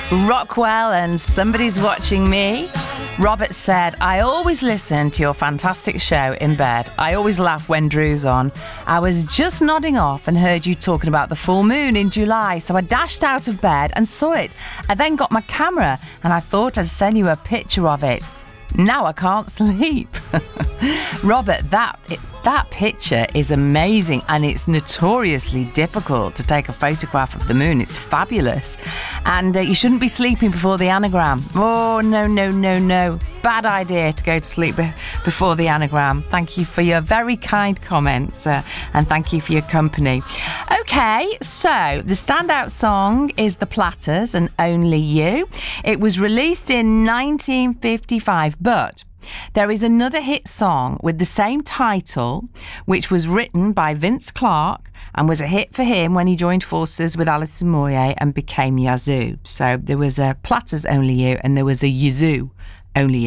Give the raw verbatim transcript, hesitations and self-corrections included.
Rockwell and Somebody's Watching Me. Robert said, I always listen to your fantastic show in bed. I always laugh when Drew's on. I was just nodding off and heard you talking about the full moon in July, so I dashed out of bed and saw it. I then got my camera and I thought I'd send you a picture of it. Now I can't sleep. Robert, that that picture is amazing, and it's notoriously difficult to take a photograph of the moon. It's fabulous. And uh, you shouldn't be sleeping before the anagram. Oh, no, no, no, no. Bad idea to go to sleep be- before the anagram. Thank you for your very kind comments, uh, and thank you for your company. Okay, so the standout song is The Platters and Only You. It was released in nineteen fifty-five, but there is another hit song with the same title, which was written by Vince Clarke and was a hit for him when he joined forces with Alison Moyet and became Yazoo. So there was a Platters Only You and there was a Yazoo Only You.